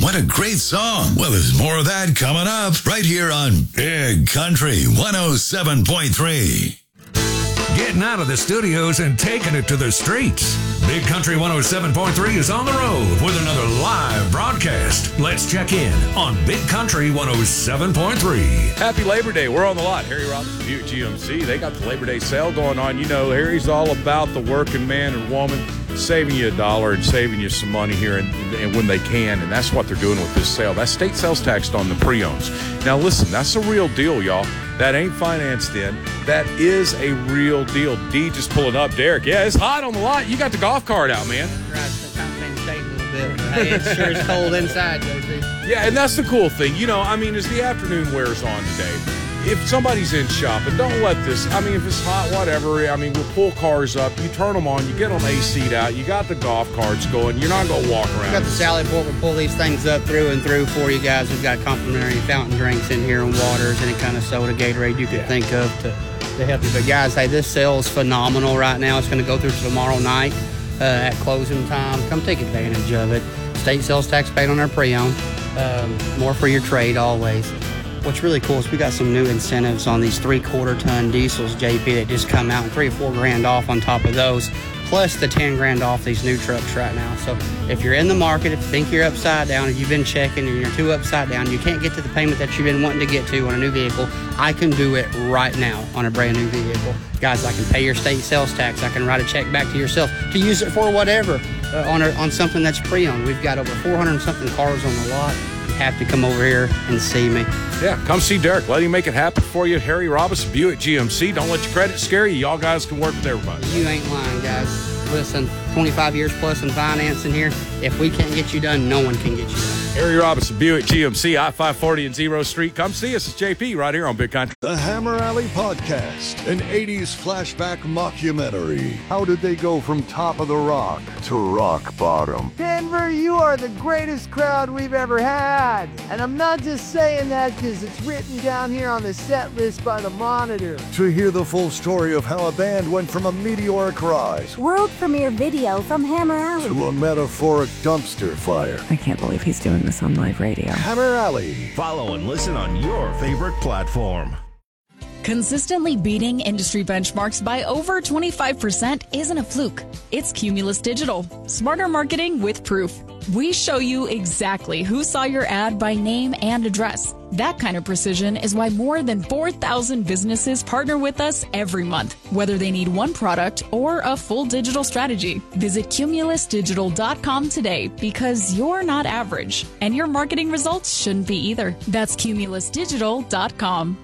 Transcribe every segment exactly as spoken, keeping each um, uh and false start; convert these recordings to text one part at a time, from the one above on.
what a great song. Well, there's more of that coming up right here on Big Country one oh seven point three. Getting out of the studios and taking it to the streets. Big Country one oh seven point three is on the road with another live broadcast. Let's check in on Big Country one oh seven point three. Happy Labor Day. We're on the lot. Harry Robbins, Buick G M C. They got the Labor Day sale going on. You know, Harry's all about the working man and woman saving you a dollar and saving you some money here and, and when they can, and that's what they're doing with this sale. That's state sales tax on the pre-owns. Now, listen, that's a real deal, y'all. That ain't financed in. That is a real deal. D just pulling up. Derek, yeah, it's hot on the lot. You got the golf cart out, man. Right, so kind of been shading a little bit. Hey, it sure is cold inside, J P. Yeah, and that's the cool thing. You know, I mean, as the afternoon wears on today, if somebody's in shopping, don't let this, I mean, if it's hot, whatever, I mean, we'll pull cars up, you turn them on, you get them A C'd out, you got the golf carts going, you're not going to walk around. We got the Sally Port, we'll pull these things up through and through for you guys. We've got complimentary fountain drinks in here and waters, any kind of soda, Gatorade you could yeah. think of to, to help you. But guys, hey, this sale is phenomenal right now. It's going to go through tomorrow night uh, at closing time. Come take advantage of it. State sales tax paid on our pre-owned. Um, more for your trade always. What's really cool is we got some new incentives on these three-quarter ton diesels, J P, that just come out and three or four grand off on top of those, plus the ten grand off these new trucks right now. So if you're in the market, if you think you're upside down, if you've been checking and you're too upside down, you can't get to the payment that you've been wanting to get to on a new vehicle, I can do it right now on a brand new vehicle. Guys, I can pay your state sales tax. I can write a check back to yourself to use it for whatever uh, on, a, on something that's pre-owned. We've got over four hundred and something cars on the lot. Have to come over here and see me. Yeah, come see Derek. Let him make it happen for you. Harry Robinson, Buick G M C. Don't let your credit scare you. Y'all guys can work with everybody. You ain't lying, guys. Listen, twenty-five years plus in financing here. If we can't get you done, no one can get you done. Harry Robinson, Buick G M C, I five forty and Zero Street. Come see us. It's J P right here on Big Country. The Hammer Alley Podcast, an eighties flashback mockumentary. How did they go from top of the rock to rock bottom? Denver, you are the greatest crowd we've ever had. And I'm not just saying that because it's written down here on the set list by the Monitor. To hear the full story of how a band went from a meteoric rise, world premiere video from Hammer Alley, to a metaphoric dumpster fire. I can't believe he's doing this on live radio. Hammer Alley. Follow and listen on your favorite platform. Consistently beating industry benchmarks by over twenty-five percent isn't a fluke. It's Cumulus Digital. Smarter marketing with proof. We show you exactly who saw your ad by name and address. That kind of precision is why more than four thousand businesses partner with us every month, whether they need one product or a full digital strategy. Visit cumulus digital dot com today because you're not average, and your marketing results shouldn't be either. That's cumulus digital dot com.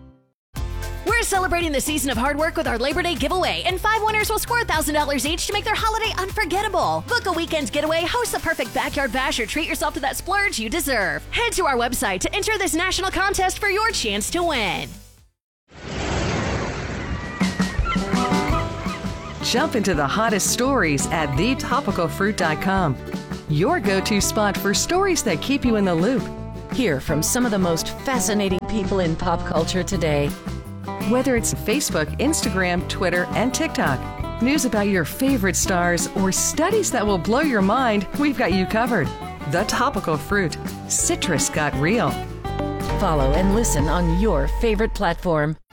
We're celebrating the season of hard work with our Labor Day giveaway, and five winners will score one thousand dollars each to make their holiday unforgettable. Book a weekend getaway, host the perfect backyard bash, or treat yourself to that splurge you deserve. Head to our website to enter this national contest for your chance to win. Jump into the hottest stories at the topical fruit dot com. Your go-to spot for stories that keep you in the loop. Hear from some of the most fascinating people in pop culture today. Whether it's Facebook, Instagram, Twitter, and TikTok, news about your favorite stars, or studies that will blow your mind, we've got you covered. The Topical Fruit. Citrus got real. Follow and listen on your favorite platform.